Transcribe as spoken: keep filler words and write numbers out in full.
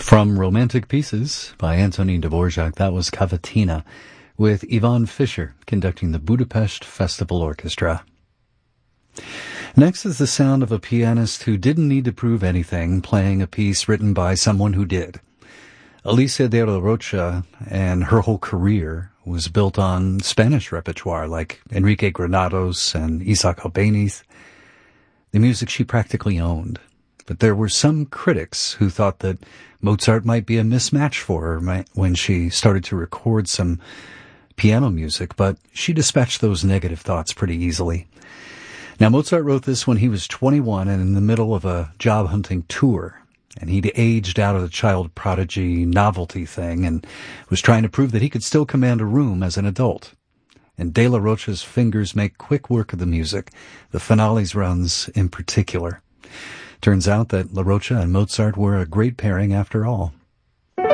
From Romantic Pieces by Antonin Dvorak, that was Cavatina, with Ivan Fischer conducting the Budapest Festival Orchestra. Next is the sound of a pianist who didn't need to prove anything, playing a piece written by someone who did. Alicia de la Rocha and her whole career was built on Spanish repertoire like Enrique Granados and Isaac Albéniz, the music she practically owned. But there were some critics who thought that Mozart might be a mismatch for her when she started to record some piano music, but she dispatched those negative thoughts pretty easily. Now, Mozart wrote this when he was twenty-one and in the middle of a job-hunting tour, and he'd aged out of the child prodigy novelty thing and was trying to prove that he could still command a room as an adult. And De La Rocha's fingers make quick work of the music, the finales runs in particular. Turns out that La Rocha and Mozart were a great pairing after all.